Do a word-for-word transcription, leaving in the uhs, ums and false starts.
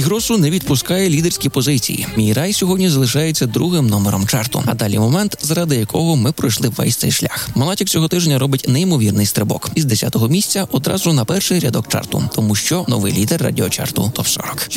Гросу не відпускає лідерські позиції. «Мій рай» сьогодні залишається другим номером чарту. А далі момент, заради якого ми пройшли весь цей шлях. Монатік цього тижня робить неймовірний стрибок. Із десятого місця одразу на перший рядок чарту. Тому що новий лідер радіочарту топ сорок.